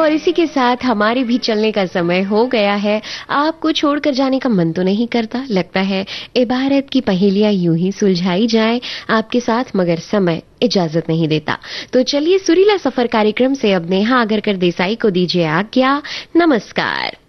और इसी के साथ हमारे भी चलने का समय हो गया है। आपको छोड़कर जाने का मन तो नहीं करता, लगता है इबारत की पहेलियां यूं ही सुलझाई जाए आपके साथ, मगर समय इजाजत नहीं देता। तो चलिए सुरीला सफर कार्यक्रम से अब नेहा आगरकर देसाई को दीजिए आज्ञा। नमस्कार।